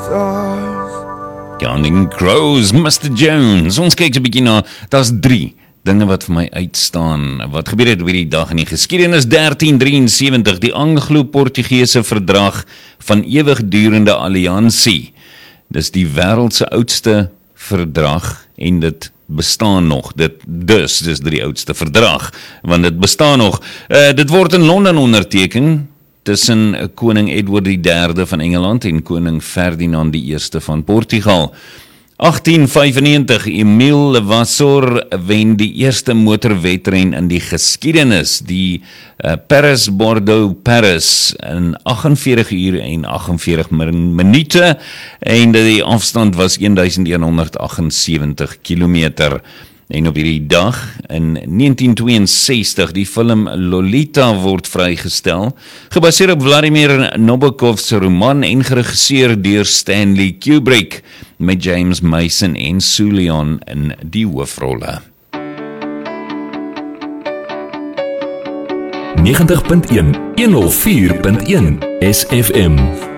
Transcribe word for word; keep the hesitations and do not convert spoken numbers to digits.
stars. Counting Crows, mister Jones. Ons kyk so 'n bietjie na, daar's drie dinge wat vir my uitstaan. Wat gebeur het oor die dag in die geskiedenis? dertien drieënsewentig, die Anglo-Portugese verdrag van ewigdurende alliansie. Dis die wêreld se oudste verdrag en dit bestaan nog. Dit dus, dis die oudste verdrag, want dit bestaan nog. Uh, dit word in Londen onderteken tussen koning Edward die derde van Engeland en koning Ferdinand die eerste van Portugal. agtien vyfennegentig, Emile Levasseur wen die eerste motorwedren in die geskiedenis, die uh, Paris-Bordeaux-Paris in agtenveertig uur en agtenveertig minute, en die afstand was elf agtensewentig kilometer. En op hierdie dag, in negentien tweeënsestig, die film Lolita word vrygestel, gebaseer op Vladimir Nabokov's roman en geregisseer deur Stanley Kubrick, met James Mason en Sue Lyon in die hoofrolle. negentig punt een, honderd vier punt een S F M